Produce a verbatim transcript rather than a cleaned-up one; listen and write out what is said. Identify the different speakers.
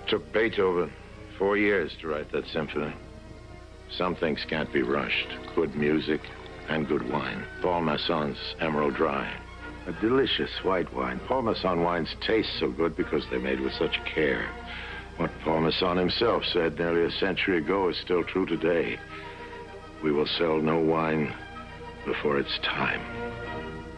Speaker 1: Took Beethoven four years to write that symphony. Some things can't be rushed. Good music and good wine. Paul Masson's Emerald Dry. A delicious white wine. Paul Masson wines taste so good because they're made with such care. What Paul Masson himself said nearly a century ago is still true today. We will sell no wine before it's time.